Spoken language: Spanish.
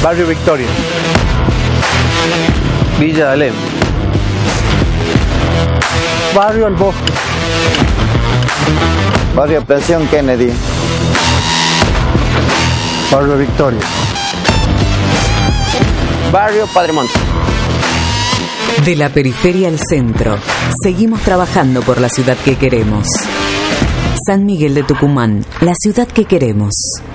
Barrio Victoria. Villa D'Alem. Barrio El Bosque. Barrio Presión Kennedy. Barrio Victoria. Barrio Padre Monte. De la periferia al centro, seguimos trabajando por la ciudad que queremos. San Miguel de Tucumán, la ciudad que queremos.